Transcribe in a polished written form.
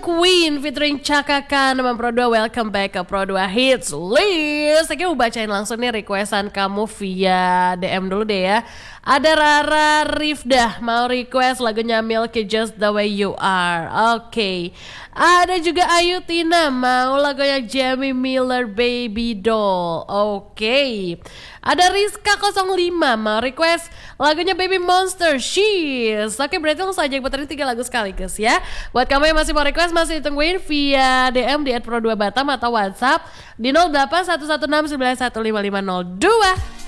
Queen featuring Chaka Khan sama Pro 2. Welcome back ke Pro 2 Hits List. Saya mau bacain langsung nih requestan kamu via DM dulu deh ya. Ada Rara Rifdah mau request lagunya Milky Just The Way You Are. Oke. Ada juga Ayu Tina mau lagunya Jamie Miller Baby Doll. Oke. Ada Rizka 05 mau request lagunya Baby Monster She's. Oke, berarti langsung aja puterin 3 lagu sekaligus ya. Buat kamu yang masih mau request masih ditungguin via DM di @pro2batam atau WhatsApp di 0811691552.